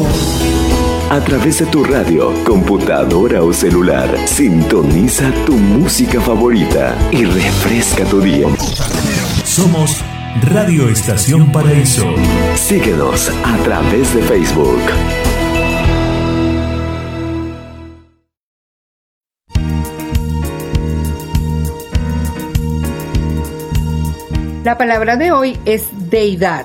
A través de tu radio, computadora o celular, sintoniza tu música favorita y refresca tu día. Somos Radio Estación Paraíso. Síguenos a través de Facebook. La palabra de hoy es deidad.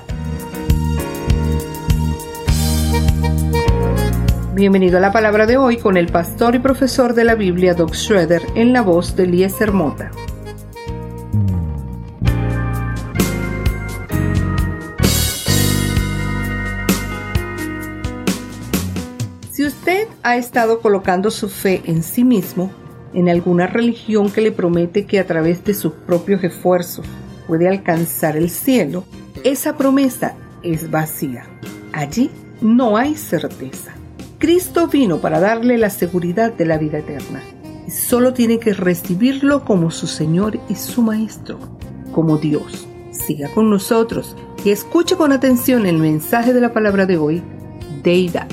Bienvenido a la palabra de hoy con el pastor y profesor de la Biblia, Doug Schroeder, en la voz de Eliezer Mota. Si usted ha estado colocando su fe en sí mismo, en alguna religión que le promete que a través de sus propios esfuerzos puede alcanzar el cielo, esa promesa es vacía. Allí no hay certeza. Cristo vino para darle la seguridad de la vida eterna y solo tiene que recibirlo como su Señor y su Maestro, como Dios. Siga con nosotros y escuche con atención el mensaje de la palabra de hoy, deidad.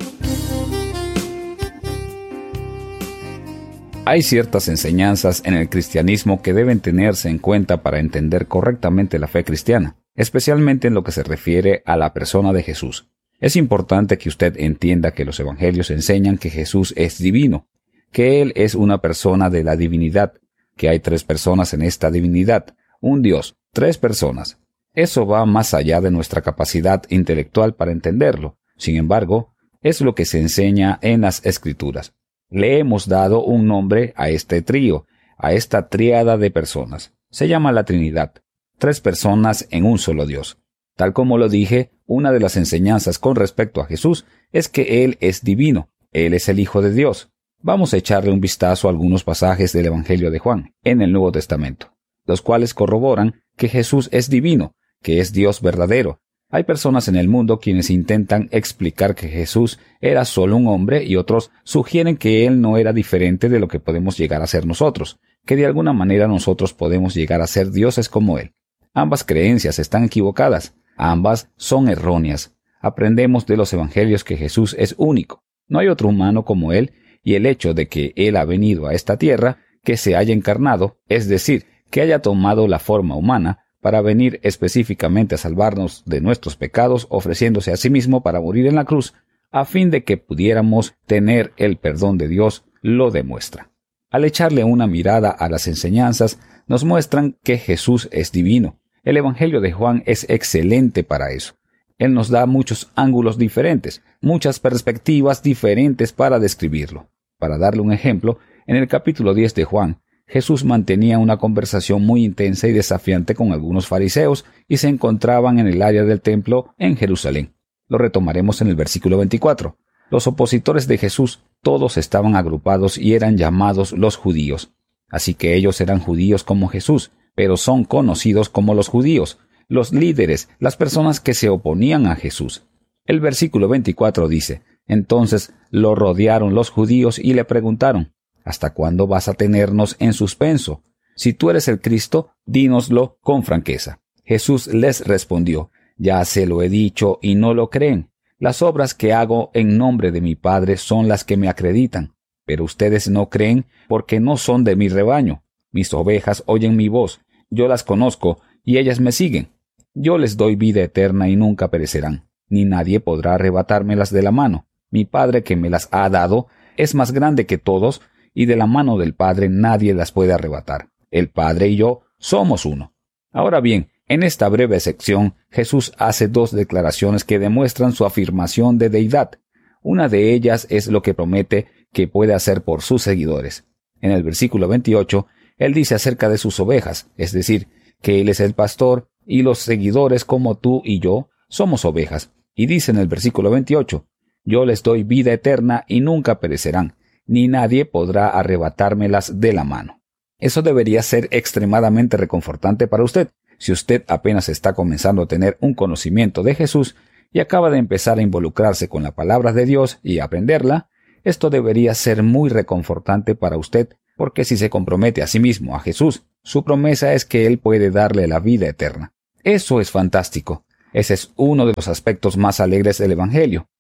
Hay ciertas enseñanzas en el cristianismo que deben tenerse en cuenta para entender correctamente la fe cristiana, especialmente en lo que se refiere a la persona de Jesús. Es importante que usted entienda que los evangelios enseñan que Jesús es divino, que Él es una persona de la divinidad, que hay 3 personas en esta divinidad, un Dios, 3 personas. Eso va más allá de nuestra capacidad intelectual para entenderlo. Sin embargo, es lo que se enseña en las Escrituras. Le hemos dado un nombre a este trío, a esta tríada de personas. Se llama la Trinidad. 3 personas en un solo Dios. Tal como lo dije, una de las enseñanzas con respecto a Jesús es que Él es divino, Él es el Hijo de Dios. Vamos a echarle un vistazo a algunos pasajes del Evangelio de Juan, en el Nuevo Testamento, los cuales corroboran que Jesús es divino, que es Dios verdadero. Hay personas en el mundo quienes intentan explicar que Jesús era solo un hombre y otros sugieren que Él no era diferente de lo que podemos llegar a ser nosotros, que de alguna manera nosotros podemos llegar a ser dioses como Él. Ambas creencias están equivocadas. Ambas son erróneas. Aprendemos de los evangelios que Jesús es único. No hay otro humano como Él, y el hecho de que Él ha venido a esta tierra, que se haya encarnado, es decir, que haya tomado la forma humana para venir específicamente a salvarnos de nuestros pecados, ofreciéndose a sí mismo para morir en la cruz, a fin de que pudiéramos tener el perdón de Dios, lo demuestra. Al echarle una mirada a las enseñanzas, nos muestran que Jesús es divino. El Evangelio de Juan es excelente para eso. Él nos da muchos ángulos diferentes, muchas perspectivas diferentes para describirlo. Para darle un ejemplo, en el capítulo 10 de Juan, Jesús mantenía una conversación muy intensa y desafiante con algunos fariseos y se encontraban en el área del templo en Jerusalén. Lo retomaremos en el versículo 24. Los opositores de Jesús todos estaban agrupados y eran llamados los judíos. Así que ellos eran judíos como Jesús, pero son conocidos como los judíos, los líderes, las personas que se oponían a Jesús. El versículo 24 dice: Entonces lo rodearon los judíos y le preguntaron: ¿Hasta cuándo vas a tenernos en suspenso? Si tú eres el Cristo, dínoslo con franqueza. Jesús les respondió: Ya se lo he dicho y no lo creen. Las obras que hago en nombre de mi Padre son las que me acreditan, pero ustedes no creen porque no son de mi rebaño. Mis ovejas oyen mi voz, yo las conozco y ellas me siguen. Yo les doy vida eterna y nunca perecerán, ni nadie podrá arrebatármelas de la mano. Mi Padre que me las ha dado es más grande que todos, y de la mano del Padre nadie las puede arrebatar. El Padre y yo somos uno. Ahora bien, en esta breve sección, Jesús hace 2 declaraciones que demuestran su afirmación de deidad. Una de ellas es lo que promete que puede hacer por sus seguidores. En el versículo 28, Él dice acerca de sus ovejas, es decir, que Él es el pastor y los seguidores como tú y yo somos ovejas. Y dice en el versículo 28, Yo les doy vida eterna y nunca perecerán, ni nadie podrá arrebatármelas de la mano. Eso debería ser extremadamente reconfortante para usted. Si usted apenas está comenzando a tener un conocimiento de Jesús y acaba de empezar a involucrarse con la palabra de Dios y aprenderla, esto debería ser muy reconfortante para usted, porque si se compromete a sí mismo a Jesús, su promesa es que Él puede darle la vida eterna. Eso es fantástico. Ese es uno de los aspectos más alegres del Evangelio.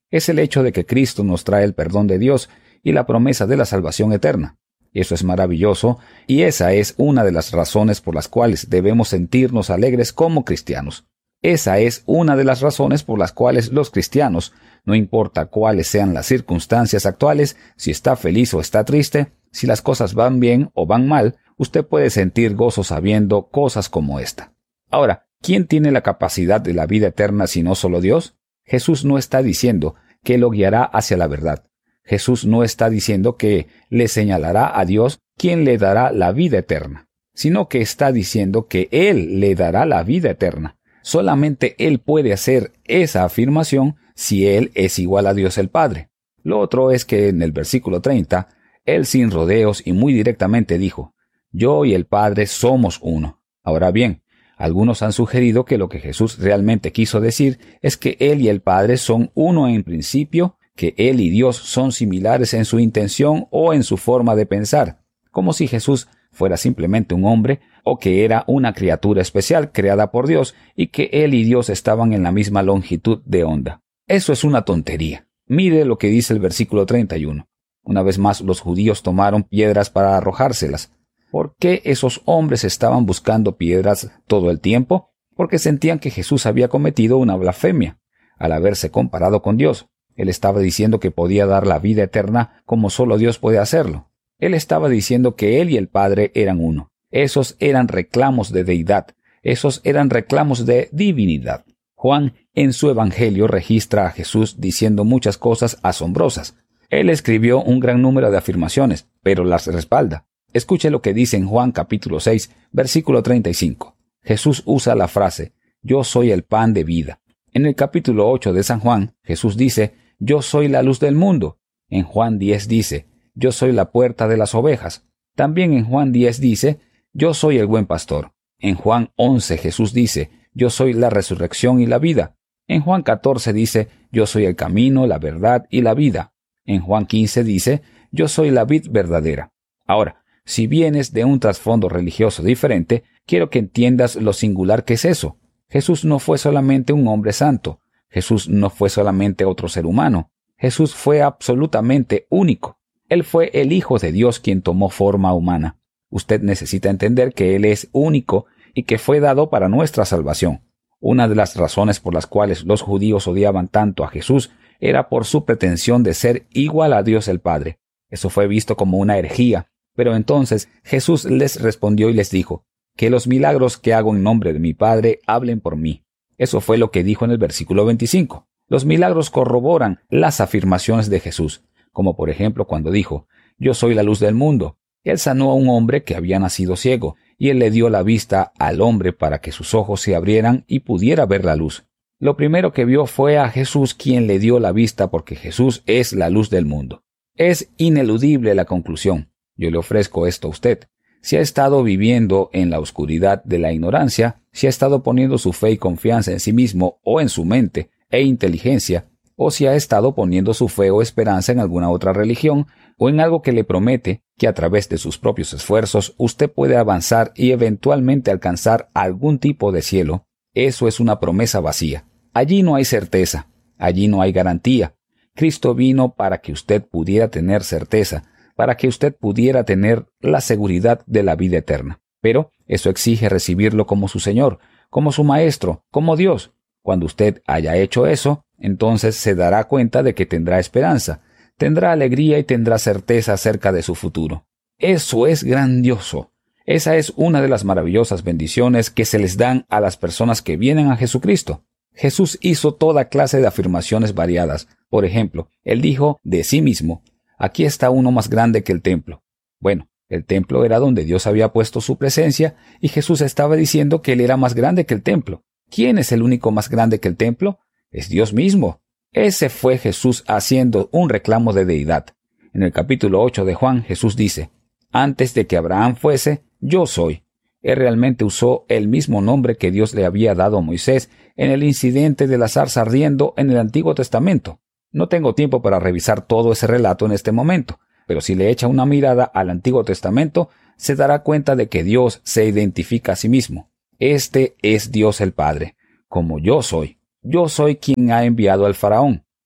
Es el hecho de que Cristo nos trae el perdón de Dios y la promesa de la salvación eterna. Eso es maravilloso, y esa es una de las razones por las cuales debemos sentirnos alegres como cristianos. Esa es una de las razones por las cuales los cristianos, no importa cuáles sean las circunstancias actuales, si está feliz o está triste, si las cosas van bien o van mal, usted puede sentir gozo sabiendo cosas como esta. Ahora, ¿quién tiene la capacidad de la vida eterna si no solo Dios? Jesús no está diciendo que lo guiará hacia la verdad. Jesús no está diciendo que le señalará a Dios quien le dará la vida eterna, sino que está diciendo que Él le dará la vida eterna. Solamente Él puede hacer esa afirmación si Él es igual a Dios el Padre. Lo otro es que en el versículo 30, Él sin rodeos y muy directamente dijo, «Yo y el Padre somos uno». Ahora bien, algunos han sugerido que lo que Jesús realmente quiso decir es que Él y el Padre son uno en principio, que Él y Dios son similares en su intención o en su forma de pensar, como si Jesús fuera simplemente un hombre o que era una criatura especial creada por Dios y que Él y Dios estaban en la misma longitud de onda. Eso es una tontería. Mire lo que dice el versículo 31. Una vez más los judíos tomaron piedras para arrojárselas. ¿Por qué esos hombres estaban buscando piedras todo el tiempo? Porque sentían que Jesús había cometido una blasfemia al haberse comparado con Dios. Él estaba diciendo que podía dar la vida eterna como solo Dios puede hacerlo. Él estaba diciendo que Él y el Padre eran uno. Esos eran reclamos de deidad. Esos eran reclamos de divinidad. Juan, en su Evangelio, registra a Jesús diciendo muchas cosas asombrosas. Él escribió un gran número de afirmaciones, pero las respalda. Escuche lo que dice en Juan capítulo 6, versículo 35. Jesús usa la frase, «Yo soy el pan de vida». En el capítulo 8 de San Juan, Jesús dice, «Yo soy la luz del mundo». En Juan 10 dice, «Yo soy la puerta de las ovejas». También en Juan 10 dice, «Yo soy el buen pastor». En Juan 11 Jesús dice, «Yo soy la resurrección y la vida». En Juan 14 dice, «Yo soy el camino, la verdad y la vida». En Juan 15 dice, «Yo soy la vid verdadera». Ahora, si vienes de un trasfondo religioso diferente, quiero que entiendas lo singular que es eso. Jesús no fue solamente un hombre santo. Jesús no fue solamente otro ser humano. Jesús fue absolutamente único. Él fue el Hijo de Dios quien tomó forma humana. Usted necesita entender que Él es único y que fue dado para nuestra salvación. Una de las razones por las cuales los judíos odiaban tanto a Jesús era por su pretensión de ser igual a Dios el Padre. Eso fue visto como una herejía. Pero entonces Jesús les respondió y les dijo, «Que los milagros que hago en nombre de mi Padre hablen por mí». Eso fue lo que dijo en el versículo 25. Los milagros corroboran las afirmaciones de Jesús, como por ejemplo cuando dijo, «Yo soy la luz del mundo». Él sanó a un hombre que había nacido ciego, y Él le dio la vista al hombre para que sus ojos se abrieran y pudiera ver la luz. Lo primero que vio fue a Jesús quien le dio la vista porque Jesús es la luz del mundo. Es ineludible la conclusión. Yo le ofrezco esto a usted. Si ha estado viviendo en la oscuridad de la ignorancia, si ha estado poniendo su fe y confianza en sí mismo o en su mente e inteligencia, o si ha estado poniendo su fe o esperanza en alguna otra religión o en algo que le promete que a través de sus propios esfuerzos usted puede avanzar y eventualmente alcanzar algún tipo de cielo, eso es una promesa vacía. Allí no hay certeza, allí no hay garantía. Cristo vino para que usted pudiera tener certeza, para que usted pudiera tener la seguridad de la vida eterna. Pero eso exige recibirlo como su Señor, como su Maestro, como Dios. Cuando usted haya hecho eso, entonces se dará cuenta de que tendrá esperanza, tendrá alegría y tendrá certeza acerca de su futuro. Eso es grandioso. Esa es una de las maravillosas bendiciones que se les dan a las personas que vienen a Jesucristo. Jesús hizo toda clase de afirmaciones variadas. Por ejemplo, Él dijo de sí mismo, «Aquí está uno más grande que el templo». Bueno, el templo era donde Dios había puesto su presencia y Jesús estaba diciendo que Él era más grande que el templo. ¿Quién es el único más grande que el templo? Es Dios mismo. Ese fue Jesús haciendo un reclamo de deidad. En el capítulo 8 de Juan, Jesús dice, «Antes de que Abraham fuese, yo soy». Él realmente usó el mismo nombre que Dios le había dado a Moisés en el incidente de la zarza ardiendo en el Antiguo Testamento. No tengo tiempo para revisar todo ese relato en este momento, pero si le echa una mirada al Antiguo Testamento, se dará cuenta de que Dios se identifica a sí mismo. Este es Dios el Padre, como yo soy. Yo soy quien ha enviado al faraón.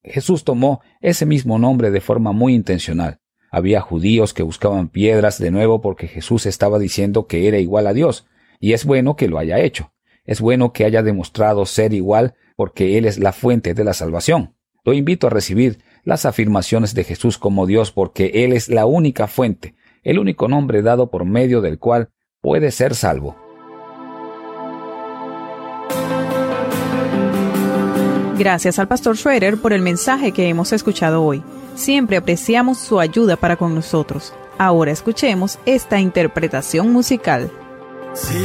Jesús tomó ese mismo nombre de forma muy intencional. Había judíos que buscaban piedras de nuevo porque Jesús estaba diciendo que era igual a Dios, y es bueno que lo haya hecho. Es bueno que haya demostrado ser igual porque Él es la fuente de la salvación. Lo invito a recibir las afirmaciones de Jesús como Dios porque Él es la única fuente, el único nombre dado por medio del cual puede ser salvo. Gracias al Pastor Schroeder por el mensaje que hemos escuchado hoy. Siempre apreciamos su ayuda para con nosotros. Ahora escuchemos esta interpretación musical.